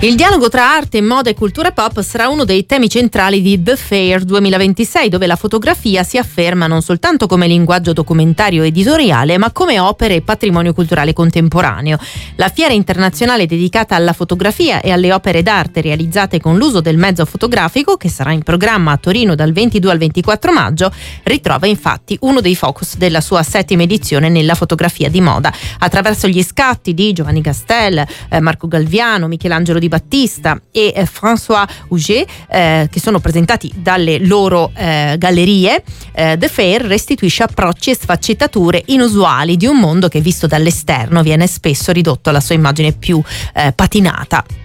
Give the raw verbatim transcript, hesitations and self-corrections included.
Il dialogo tra arte, moda e cultura pop sarà uno dei temi centrali di The Fair duemilaventisei, dove la fotografia si afferma non soltanto come linguaggio documentario editoriale, ma come opere e patrimonio culturale contemporaneo. La fiera internazionale dedicata alla fotografia e alle opere d'arte realizzate con l'uso del mezzo fotografico, che sarà in programma a Torino dal ventidue al ventiquattro maggio, ritrova infatti uno dei focus della sua settima edizione nella fotografia di moda. Attraverso gli scatti di Giovanni Gastel, eh, Marco Galviano, Michelangelo Di Battista e eh, François Huguet, eh, che sono presentati dalle loro eh, gallerie, eh, The Fair restituisce approcci e sfaccettature inusuali di un mondo che, visto dall'esterno, viene spesso ridotto alla sua immagine più eh, patinata.